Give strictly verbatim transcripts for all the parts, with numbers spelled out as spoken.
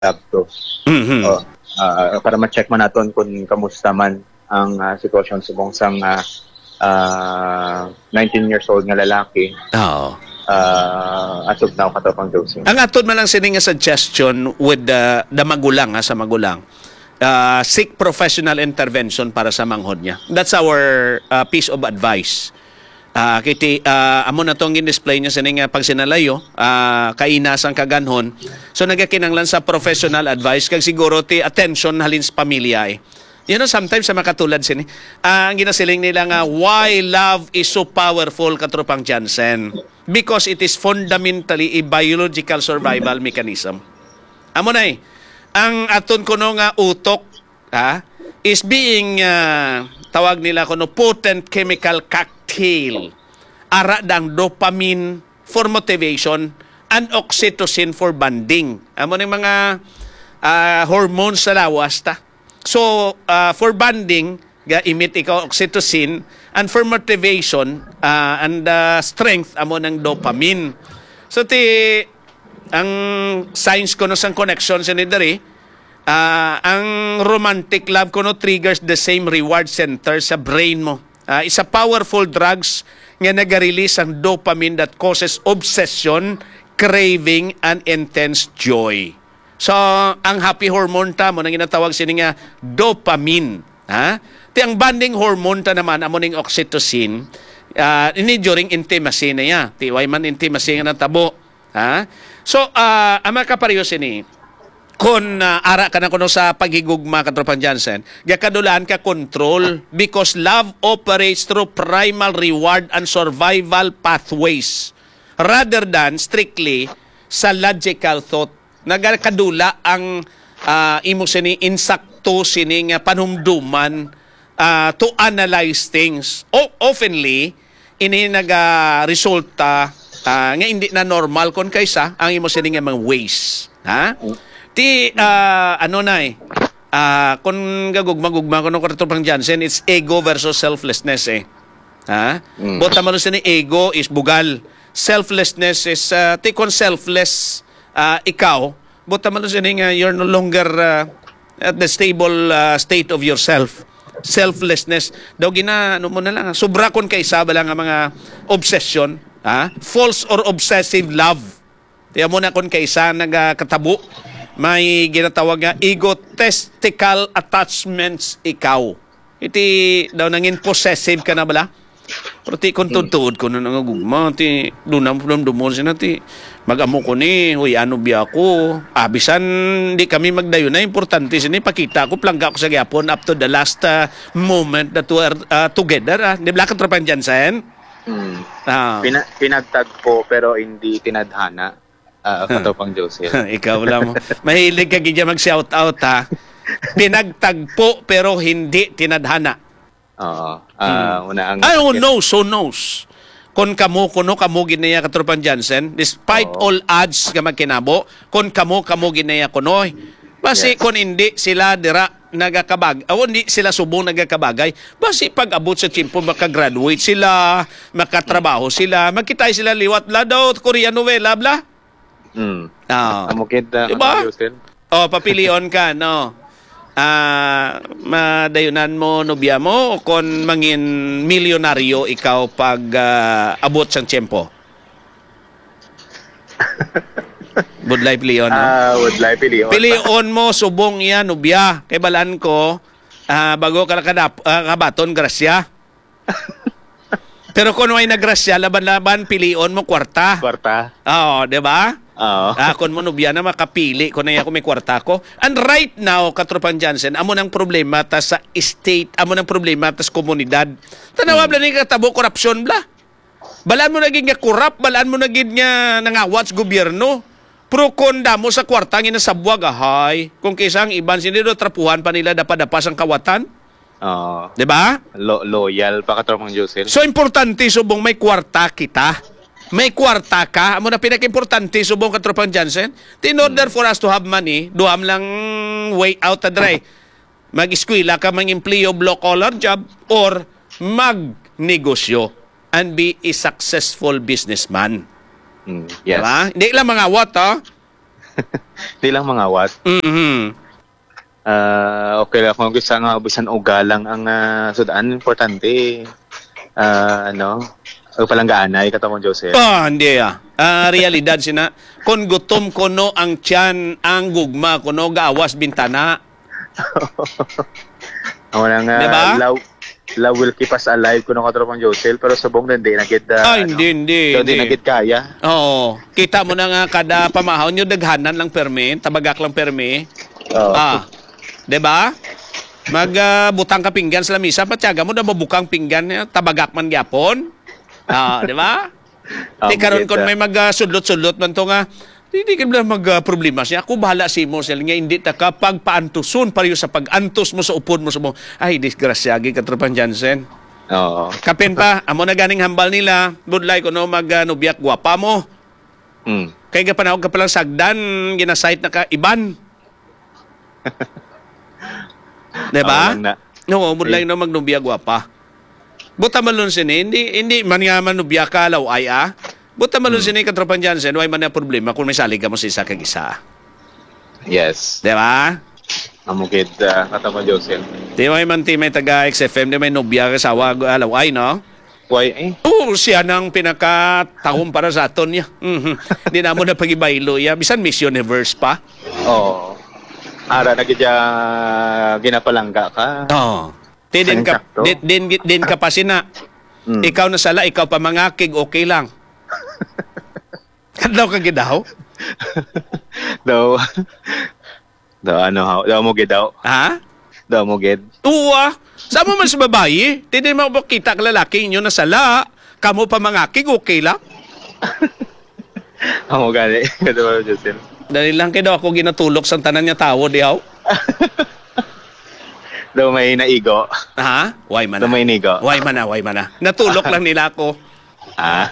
to. Mhm. Oh, ah, para ma-check mo naton kung kamusta man ang ah, sitwasyon subong sang ah, ah, nineteen years old nga lalaki Oo. uh, as of now katapang dosing. Ang atod man lang sini nga suggestion with the, the magulang ha, sa magulang. Uh, seek professional intervention para sa manghod niya. That's our uh, piece of advice. Uh, kiti uh, amo na tong in-display niya sining uh, pag sinalayo, uh, kainasan kaganhon. So nagakinanglan sa professional advice kag siguro ti attention halin sa pamilya eh. You know, sometimes sa makatulad sini, uh, ang ginasiling nila nga, why love is so powerful, katropang Jansen? Because it is fundamentally a biological survival mechanism. Amo na eh, ang aton kuno nga utok ha, is being, uh, tawag nila kuno, potent chemical cocktail. Ara dang dopamine for motivation and oxytocin for bonding. Amo na mga uh, hormones sa lawas ta. So, uh, for bonding, ga-emit ikaw oxytocin, and for motivation uh, and uh, strength, amo ng dopamine. So, ti, ang science ko no sang connection sa nidari, uh, ang romantic love ko no triggers the same reward center sa brain mo. Uh, isa powerful drugs nga nag-release ang dopamine that causes obsession, craving, and intense joy. So, ang happy hormone ta mo nang ginatawag sini nga dopamine, ha? Ti ang bonding hormone ta naman amo ning oxytocin, uh, ini during intimacy na ya. Ti way man intimacy nga natabo, ha? So, uh, ang makapareho sini kun uh, ara ka na kuno sa paghigugma katropang Jansen, gakadulaan ka control because love operates through primal reward and survival pathways rather than strictly sa logical thought. Nagakadula ang uh, imo sini insakto sini nga panumduman uh, to analyze things. O oftenly ini naga-resulta uh, nga hindi na normal kon kaysa ang imo sini nga mga ways, ha? Ti uh, ano na eh uh, kung gagugma-gugma ko ng katropang Jansen, it's ego versus selflessness eh. Ha? Mm. Bota man sini ego is bugal. Selflessness is uh, ti kon selfless Uh, ikaw, buta man sining uh, you're no longer uh, at the stable uh, state of yourself. Selflessness. Daw gina, ano mo na lang, sobra kon kaysa ba lang ang mga obsession, ha? False or obsessive love. Tiyan mo na kon kaysa nagkatabo, may ginatawag nga egotistical attachments ikaw. Iti daw nangin possessive ka na bala? Pero ti kung tutuod ko na nangagugma, ti dunam dunam dumon siya na ti mag-amo ko ni, huy ano biya ko, abisan di kami magdayo na, importante sini, pakita ko, plangga ko sa gyapon up to the last uh, moment that we are uh, together. Ah. Di ba katropang Jansen? Mm. Ah. Pina- pinagtagpo pero hindi tinadhana, uh, katropang Joseph. Ikaw lang mo. Mahilig ka gidya mag-shout out ha. Pinagtagpo pero hindi tinadhana. Oo. Uh, una ang Ay, who knows, who knows. Kung kamo, kuno kamo ginaya katropang Jansen, despite Oo. all odds nga magkinabo, kung kamo, kamo ginaya kunoy. Basi Yes. kung hindi sila dira nagakabag, o hindi sila subong nagakabagay, basi pag abot sa tiyempo makagraduate sila, makatrabaho sila, magkitay sila liwat la daw, Korean novela, bla. Mm. Ah. Amukid na Diba? Joseph. O, papilion ka, no? Ah, madayunan mo nobya mo o kon mangin milyonaryo ikaw pag uh, abot sang tiyempo? Budlay pilion, no? Ah, would like pilion. Pilion mo subong iya nobya. Kay balan ko, ah, bago ka kadap, uh, kabaton grasya. Pero kung ay nagrasya, laban-laban, pilion mo kwarta. Kwarta. Oo, di ba? Oo. Ah, kung mo nobya na makapili, kung na ako may kwarta ko. And right now, katropang Jansen, amo ng problema ta sa state, amo ng problema ta sa komunidad. Tanawa hmm. bla ni katabo korupsyon bla. Balaan mo naging nga korap, balaan mo naging nga nangawat sa gobyerno. Pero kung damo sa kwarta nga nasabwag, ahay, kung kaysa ang iban sinido, trapuhan pa nila dapa-dapas ang kawatan. Oo. Di ba? Lo- loyal pa katropang Joseph. So, importante subong may kwarta kita. May kwarta ka. Amo na pinaka-importante subong katropang Jansen. In order for us to have money, duham lang way out na dry. Mag-eskwela ka, mang-empleo, blue-collar job, or mag-negosyo and be a successful businessman. Mm, yes. Diba? Hindi lang mga what, oh? Di lang mga wat. Mhm. Ah, okay lang kung gusto nga bisan o galang ang uh, sudaan importante. Ah, ano? O palang gaanay katong Joseph. Ah, hindi ah. Ah, realidad sina. Kung gutom kuno ang tiyan, ang gugma kuno gaawas bintana. Ako nang uh, Diba? love, love will keep us alive kuno katong Joseph pero subong na hindi nagid uh, Ah, hindi, hindi, hindi hindi. nagid kaya. Oo. Kita mo na nga kada pamahaw nyo daghanan lang permi, tabagak lang permi. Oo. Ah. 'Di ba? Magbutang ka pinggan sa lamisa, patyaga mo na mabukang pinggan, eh, tabagak man gyapon. Ah, 'di ba? Di karon kon may magsudlot-sudlot man to nga, hindi ka na mag-problema siya. Ako bahala si mo sila nga hindi ta kapag paantuson pareho sa pag-antos mo sa upod mo sa mo. Ay, disgrasya gi katropan Jansen. Oo. Kapin pa, amo na ganing hambal nila, budlay ko no mag-nubiyak gwapa mo. Mm. Kaya ka panahon ka palang sagdan, ginasite na ka iban. Diba? Oo, lang na. No, budlay no magnubiyak gwapa. Buta malun sini, hindi, hindi man nga manubya ka law ay ah. Buta malun hmm. sini katropan Jansen, why man na problema kung may salig ka mo sa isa kag isa. Yes. Diba? Amugid uh, katong Joseph. Di may man ti may taga X F M, di may nubya ka sa law ay, no? Why eh? Oo, siya nang pinakatahom para sa aton niya. Mm-hmm. Hindi na mo na pagibaylo ya. Bisan Miss Universe pa. Oo. Ara na gidya ginapalangga ka. Oo. Di din ka, din, din, din ka pa sina. Mm. Ikaw na sala, ikaw pa mangakig, okay lang. Kadlaw ka gidaw? daw, daw ano, daw mo gid daw. Ha? Daw mo gid. Uwa. Sa mo man sa babae, di din mo makita ka lalaki inyo na sala. Kamo pa mangakig, okay lang. Amo gani, kadto Justin. Dahil lang kayo ako ginatulok sa tanan niya tao, dihaw. Daw may naigo. Ha? Why man na? Daw may nigo. Why man na? Why man na? Natulok lang nila ako. Ah.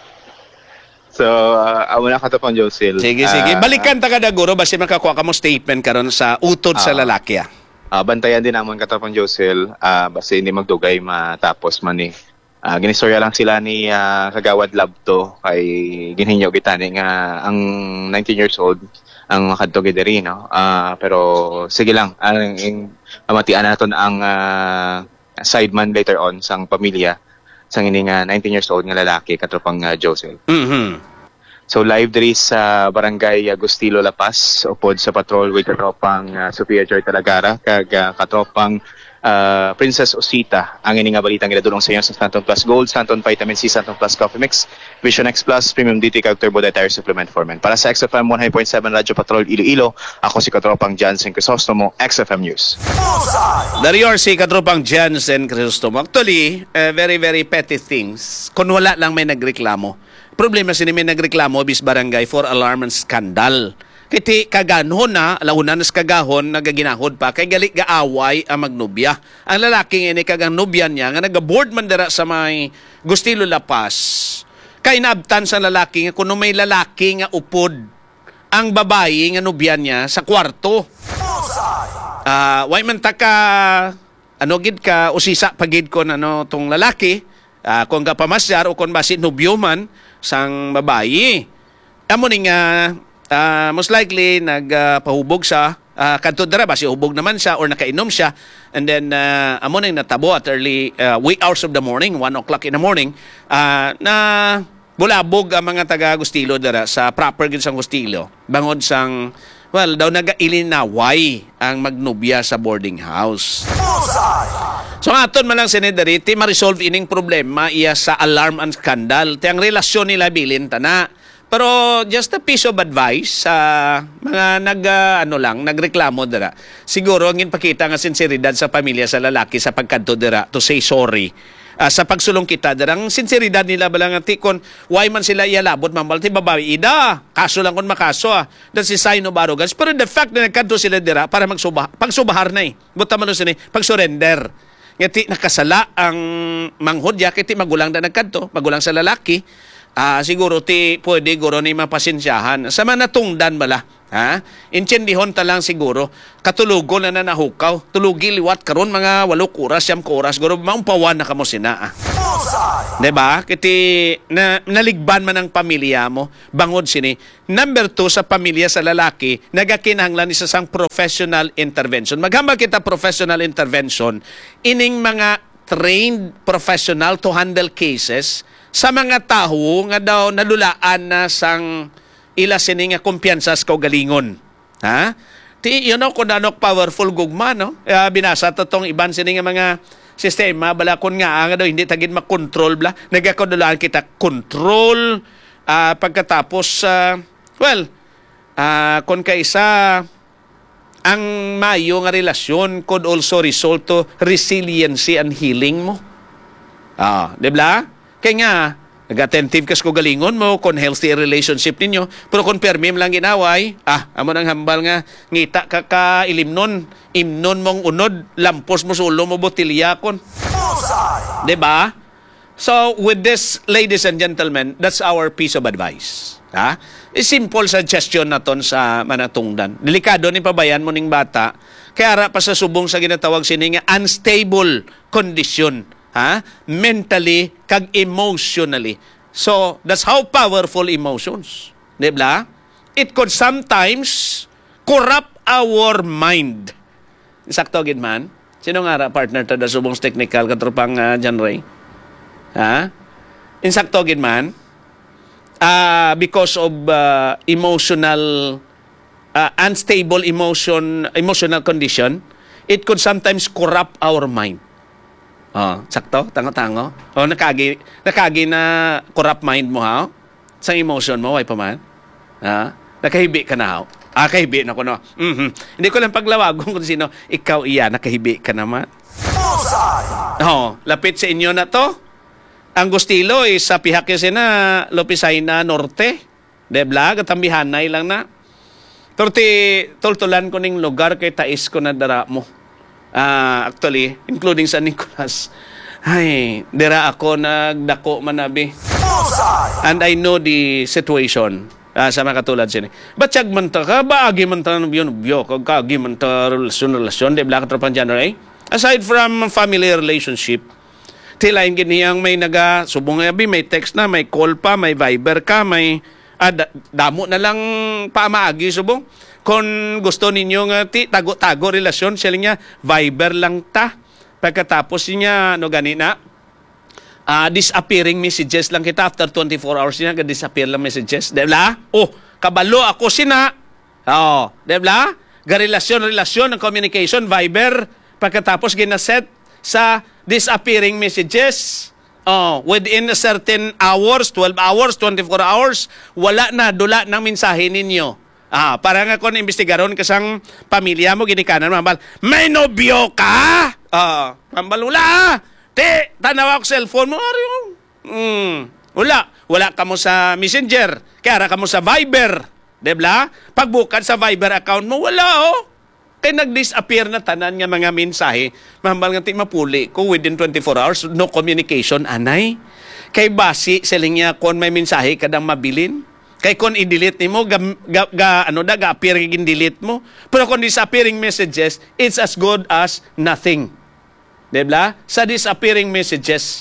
So, uh, amo na katapang Josil. Sige, uh, sige. Balikan ta kada guro basta makakuha ka mo statement karon sa utod uh, sa lalaki. Ah. Uh, bantayan din namon katapang Josil. Uh, basta hindi magdugay matapos man ni. Uh, ginistorya lang sila ni uh, Kagawad Labto kay ginhinyo gitani nga ang nineteen years old ang makadto gideri no. Uh, pero sige lang ang uh, matian naton ang uh, sideman later on sang pamilya sang ini nga nineteen years old nga lalaki katropang uh, Josel. Mhm. So live diri sa Barangay Agustilo Lapas upod sa patrol with katropang uh, Sophia Joy Talagara kag uh, katropang uh, Princess Osita ang ini nga balitang ginadulong sa inyo sa Stanton Plus Gold, Stanton Vitamin C, Stanton Plus Coffee Mix, Vision X Plus, Premium D T kag Turbo Dietary Supplement for Men. Para sa X F M one hundred point seven Radyo Patrol Iloilo, ako si katropang Jansen Crisostomo, X F M News. Dari or si katropang Jansen Crisostomo. Actually, uh, very very petty things. Kung wala lang may nagreklamo. Problema sini may nagreklamo bis barangay for alarm and scandal. Kiti kaganhon na, launa nas kagahon, nagaginahod pa, kay gali gaaway ang magnubya. Ang lalaking ini kagang nubya niya, nga nagaboard man dara sa may Gustilo Lapas, kay naabtan sa lalaki nga kuno may lalaki nga upod ang babae nga nubya niya sa kwarto. Ah, uh, way man ta ka ano gid ka usisa pagid kon ano tong lalaki, uh, kung ka pamasyar o kung basit nubyo man sang babae. Amo ning uh, uh, most likely nagpahubog uh, sa uh, kadto dara ba si hubog naman siya or nakainom siya and then uh, amo ning natabo at early uh, wee hours of the morning, one o'clock in the morning, uh, na bulabog ang mga taga Gustilo dara sa proper gid sang Gustilo. Bangod sang well daw nagailinaway ang magnubya sa boarding house. So aton man lang sinidari, ti ma-resolve ining problema iya sa alarm and scandal. Ti ang relasyon nila bilin tana. Pero just a piece of advice sa uh, mga nag uh, ano lang nagreklamo dira. Siguro ngin pakita nga sinseridad sa pamilya sa lalaki sa pagkadto dira to say sorry. Uh, sa pagsulong kita dira ang sinseridad nila balang ti kon why man sila ialabot mamal ti babae ida. Kaso lang kon makaso ah. That's a sign of arrogance. Pero the fact na nagkadto sila dira para magsubah pagsubahar na eh. Buta man sini pag-surrender. Ngati nakasala ang manghodya kiti magulang na nagkadto, magulang sa lalaki. Ah, siguro ti pwede guro ni mapasensyahan. Sa mga natungdan bala, ha? Intsendihon ta lang siguro katulugon na nahukaw. Tulugi liwat karon mga walok oras, siyam ka oras, guro maumpawan na kamo sina. Ah. Diba? Kiti na, naligban man ang pamilya mo, bangod sini. Number two, sa pamilya sa lalaki, nagakinahanglan isa sang professional intervention. Maghambal kita professional intervention, ining mga trained professional to handle cases sa mga taho nga daw nalulaan na sang ila sini nga kumpiyansa sa kaugalingon. Ha? Ti, you know, kung anok powerful gugma, no? Uh, binasa to tong iban sini nga mga sistema, balakon nga, nga daw, hindi tagin makontrol bla. Nagkakodolaan kita control, uh, pagkatapos, uh, well, uh, kung kaisa, ang mayo nga relasyon could also result to resiliency and healing mo. Ah, di ba? Kaya nga, nag-attentive kas ko galingon mo, kung healthy relationship ninyo, pero kung permim lang ginaway, ah, amo nang hambal nga, ngita ka ka ilimnon, imnon mong unod, lampos mo sulo mo botilyakon. Diba? So, with this, ladies and gentlemen, that's our piece of advice. Ha? A simple suggestion na ton sa manatungdan. Delikado ni pabayan mo ning bata, kaya ara pa sa subong sa ginatawag sini nga unstable condition. Ha? Mentally kag emotionally. So, that's how powerful emotions. Di ba? It could sometimes corrupt our mind. Sakto gid man. Sino nga ra partner ta da subong technical katropang uh, John Ray? Ha? Insakto gid man. Uh, because of uh, emotional uh, unstable emotion emotional condition, it could sometimes corrupt our mind. Oh, sakto, tango-tango. Oh, nakagi, nakagi na corrupt mind mo ha. Sa emotion mo, way pa man. Ha? Nakahibi ka na ha. Ah, kahibi na ko no. Mhm. Hindi ko lang paglawagon kung sino, ikaw iya, nakahibi ka naman. Oh, lapit sa inyo na to. Ang Gustilo is sa pihak kasi na Lopisayna Norte. Debla, katambihanay lang na. Torti, tultulan ko ning lugar kay tais ko na dara mo. Uh, actually, including sa Nicolas. Ay, dira ako nagdako manabi. And I know the situation uh, sa mga katulad sini. Batyag man ta ka, baagi man ta yun, biyo, kag kagi man ta relasyon-relasyon, di ba katropang January? Aside from family relationship, tilain ganiyang may naga, subong abi, may text na, may call pa, may Viber ka, may ah, damo na lang pamaagi subong. Kung gusto ninyo nga ti tago-tago relasyon, siya niya Viber lang ta. Pagkatapos niya no gani na uh, disappearing messages lang kita after twenty-four hours niya ga-disappear lang messages. Debla? Oh, kabalo ako sina. Oh, debla? Ga relasyon relasyon ng communication Viber pagkatapos gina-set sa disappearing messages. Oh, within a certain hours, twelve hours, twenty-four hours, wala na dula ng mensahe ninyo. Ah, para nga kung investigaron kasang pamilya mo, ginikanan, mambal, may nobyo ka? Ah, mambal, wala. Te, tanawa ko cellphone mo. Hmm, wala. Wala ka mo sa Messenger. Kaya ka mo sa Viber. Debla? Pagbukad sa Viber account mo, wala oh. Kaya nag-disappear na tanan nga mga mensahe. Mambal nga ti mapuli ko within twenty-four hours, no communication, anay. Kay basi, siling niya kung may mensahe kadang mabilin. Kay kung i-delete nimo ga, ga, ga ano da ga appear gin delete mo. Pero kung disappearing messages, it's as good as nothing. Debla? Sa disappearing messages,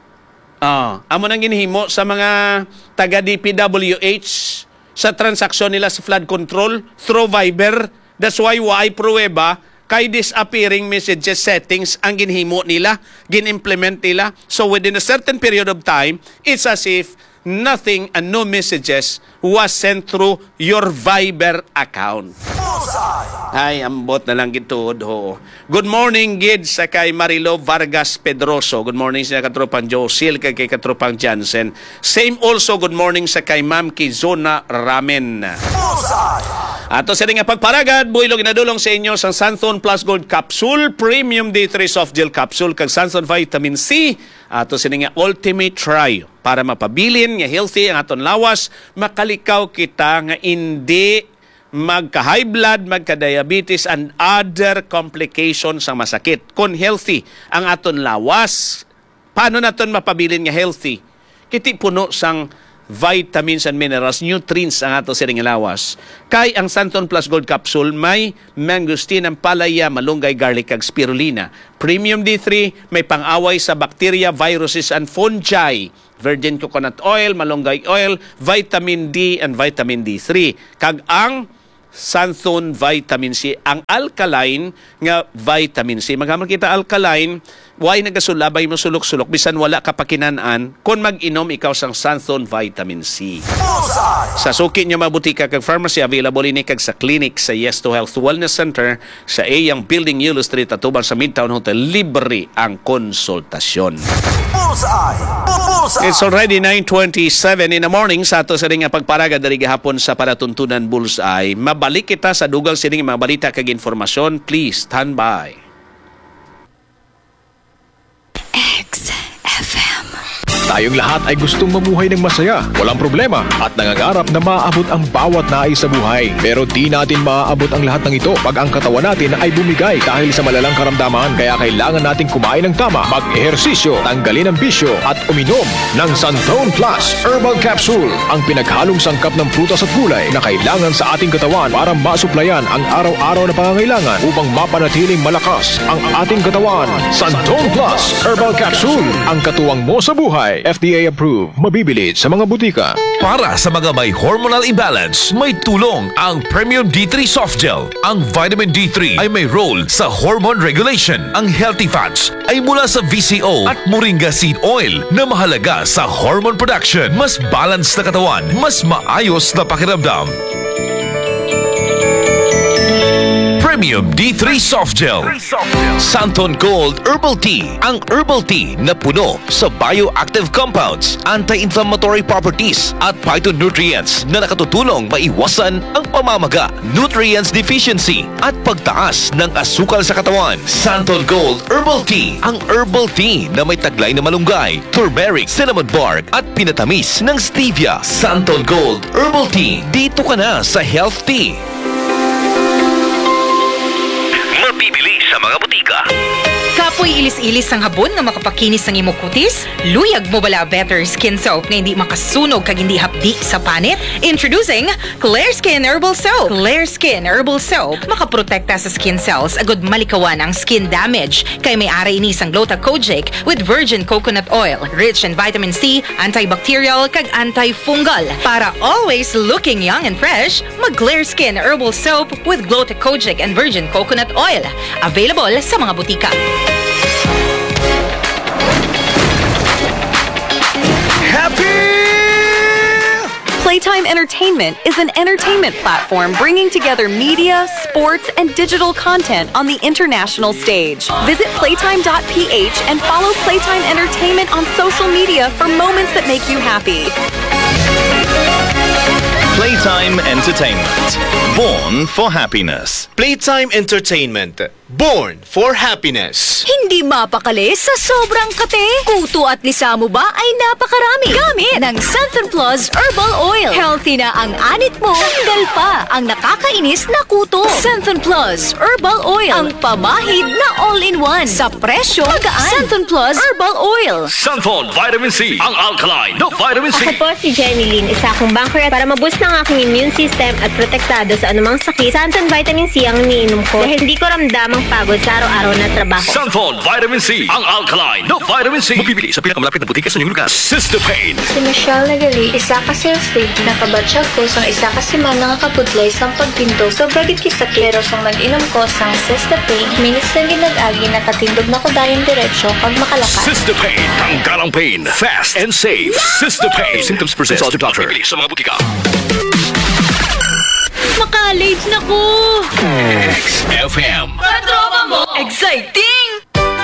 ah, amo nang ginhimo sa mga taga D P W H sa transaksyon nila sa flood control through Viber. That's why why pruweba kay disappearing messages settings ang ginhimo nila, gin-implement nila. So within a certain period of time, it's as if nothing and no messages was sent through your Viber account. Ay, ambot na lang gitod ho. Good morning, Gid, sa kay Marilo Vargas Pedroso. Good morning sa katropang Josil, kay kay katropang Jansen. Same also, good morning sa kay Ma'am Kizona Ramen. Ato sa nga pagparagad, buhilog inadulong sa inyo sa Santhon Plus Gold Capsule, Premium D three Soft Gel Capsule, kag Santhon Vitamin C. Ato sa nga Ultimate Try para mapabilin nga healthy ang aton lawas, makalikaw kita nga hindi magka-high blood, magka-diabetes and other complications sa masakit. Kung healthy ang aton lawas, paano naton mapabilin nga healthy? Kiti puno sang vitamins and minerals, nutrients ang ato siring ilawas. Kay ang Santon Plus Gold Capsule may mangosteen, ang palaya, malunggay, garlic, kag spirulina. Premium D three may pang-away sa bacteria, viruses, and fungi. Virgin coconut oil, malunggay oil, vitamin D and vitamin D three. Kag ang Santon Vitamin C, ang alkaline nga vitamin C. Maghamon kita alkaline, why nagasulabay mo sulok-sulok bisan wala ka pakinanaan kung mag-inom ikaw sang Santon Vitamin C. Sa suki nyo mabutika kag pharmacy, available ini kag sa clinic sa Yes to Health Wellness Center sa Ayang Building, Yulo Street, atubang sa Midtown Hotel. Libre ang konsultasyon. It's already nine twenty-seven in the morning. Sa ato sa ring nga pagparaga dari gahapon sa Paratuntunan Bullseye. Mabalik kita sa dugang sining mga balita kag informasyon. Please stand by. X F M. Tayong lahat ay gustong mamuhay ng masaya, walang problema, at nangangarap na maaabot ang bawat nais sa buhay. Pero di natin maaabot ang lahat ng ito pag ang katawan natin ay bumigay dahil sa malalang karamdaman. Kaya kailangan nating kumain ng tama, mag-ehersisyo, tanggalin ang bisyo, at uminom ng Santon Plus Herbal Capsule, ang pinaghalong sangkap ng prutas at gulay na kailangan sa ating katawan para masuplayan ang araw-araw na pangangailangan upang mapanatiling malakas ang ating katawan. Santon Plus Herbal Capsule, ang katuwang mo sa buhay. F D A approved, mabibili sa mga butika. Para sa mga may hormonal imbalance, may tulong ang Premium D three Soft Gel. Ang vitamin D three ay may role sa hormone regulation. Ang healthy fats ay mula sa V C O at moringa seed oil na mahalaga sa hormone production. Mas balanced na katawan, mas maayos na pakiramdam. Premium D three Soft Gel. Santon Gold Herbal Tea. Ang herbal tea na puno sa bioactive compounds, anti-inflammatory properties at phytonutrients na nakatutulong maiwasan ang pamamaga, nutrients deficiency at pagtaas ng asukal sa katawan. Santon Gold Herbal Tea. Ang herbal tea na may taglay na malunggay, turmeric, cinnamon bark at pinatamis ng stevia. Santon Gold Herbal Tea. Dito ka na sa Health Tea. Mabibili sa mga butika. Kapoy ilis-ilis ang habon nga makapakinis ng imong kutis? Luyag mo bala Better Skin Soap nga hindi makasunog kag hindi hapdi sa panit? Introducing Clear Skin Herbal Soap. Clear Skin Herbal Soap makaprotekta sa skin cells agud malikawan ang skin damage. Kay may ara ini sang Gluta-Kojic with virgin coconut oil, rich in vitamin C, antibacterial kag antifungal. Para always looking young and fresh, mag Clear Skin Herbal Soap with Gluta-Kojic and virgin coconut oil. Available sa mga butika. Playtime Entertainment is an entertainment platform bringing together media, sports, and digital content on the international stage. Visit playtime dot p h and follow Playtime Entertainment on social media for moments that make you happy. Playtime Entertainment. Born for happiness. Playtime Entertainment. Born for happiness. Hindi mapakali sa sobrang kate. Kuto at lisa mo ba ay napakarami. Gamit ng Santon Plus Herbal Oil. Healthy na ang anit mo. Tanggal pa ang nakakainis na kuto. Santon Plus Herbal Oil. Ang pamahid na all-in-one. Sa presyo magaan. Santon Plus Herbal Oil. Santon Vitamin C. Ang alkaline no vitamin C. Ako po si Jenny Lynn, isa akong banker para maboost ng aking immune system at protektado sa anumang sakit. Santon Vitamin C ang iniinom ko dahil hindi ko ramdamang pagod sa araw-araw na trabaho. Santon Vitamin C. Ang alkaline no vitamin C. Mabibili sa pinakamalapit na butika sa inyong lugar. Sister Pain. Si Michelle Nagali, isa ka sales lady. Nakabatsyag ko sang isa ka si man nga kaputlay sang pagtindog. So bragit kisakit. Pero sang mag-inom ko sang Sister Pain, minutes na ginag-agi nakatindog na ko dayon diretsyo pag makalakas. Sister Pain. Tanggalang pain. Fast and safe. Sister Pain. If symptoms persist, consult your doctor. Mabibili sa mga butika. Maka-late na ko! X F M. Katropa mo! Exciting!